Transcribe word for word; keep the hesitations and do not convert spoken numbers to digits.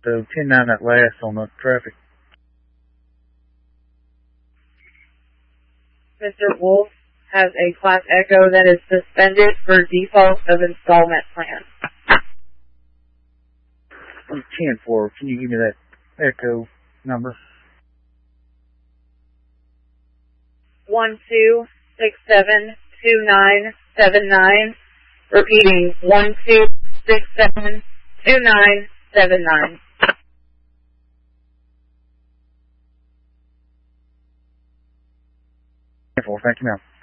So ten nine that last on the traffic. Mister Wolf has a Class Echo that is suspended for default of installment plan. ten four, can you give me that Echo number? One two six seven two nine seven nine. Repeating, one two six seven two nine seven nine. ten four, thank you, ma'am.